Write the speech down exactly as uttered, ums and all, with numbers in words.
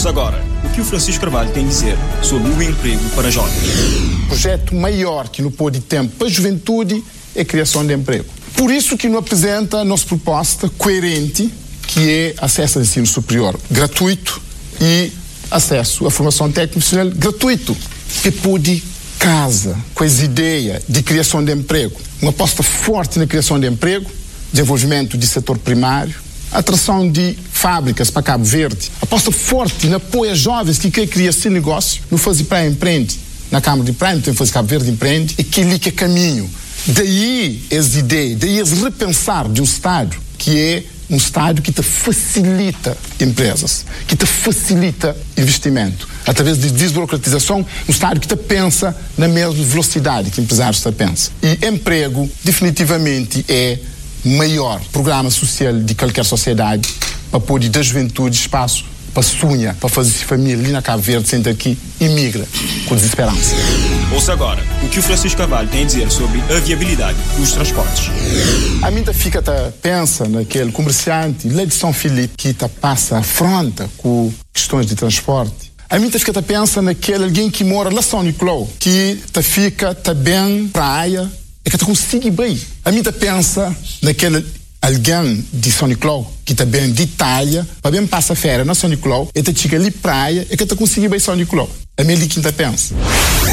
Ouça agora o que o Francisco Carvalho tem a dizer sobre o emprego para jovens. O projeto maior que não pôde tempo para a juventude é a criação de emprego. Por isso que nos apresenta a nossa proposta coerente, que é acesso ao ensino superior gratuito e acesso à formação técnico-profissional gratuito, que pode casa com as ideias de criação de emprego. Uma aposta forte na criação de emprego, desenvolvimento do setor primário, atração de fábricas para Cabo Verde, aposta forte no apoio a jovens que querem criar seu negócio, no Fazer Praia Empreende, na Câmara de Praia, no Fazer Cabo Verde Empreende, e que ali que é caminho. Daí as ideias, daí as repensar de um Estado que é um Estado que te facilita empresas, que te facilita investimento, através de desburocratização, um Estado que te pensa na mesma velocidade que empresários te pensam. E emprego, definitivamente, é maior programa social de qualquer sociedade para pôr da juventude espaço para sonhar, para fazer família ali na Cabo Verde, sendo aqui, imigra com desesperança. Ouça agora o que o Francisco Carvalho tem a dizer sobre a viabilidade dos transportes. A mim fica a pensa naquele comerciante lá de São Filipe que tá passa afronta com questões de transporte. A mim fica a pensa naquele alguém que mora lá em São Nicolau, que tá fica tá bem praia e que tá consegue bem. A mim pensa naquele alguém de São Nicolau que está bem de Itália, para bem passar férias na São Nicolau, e está chega ali praia e que está conseguindo bem São Nicolau. É meio que pensa.